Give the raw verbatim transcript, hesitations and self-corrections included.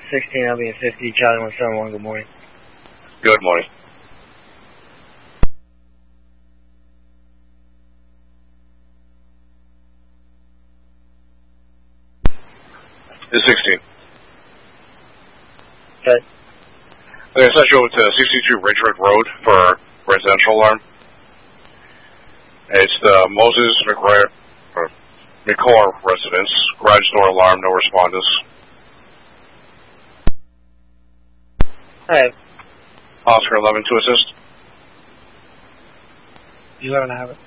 sixteen, I'll be in fifty, Charlie one seven one, good morning. Good morning. It's sixteen. Okay. Okay, so I show it to sixty-two Ridgewood Road for residential alarm. It's the Moses McRae, or McClure residence. Garage door alarm, no responders. Alright. Oscar eleven to assist. eleven, I have it.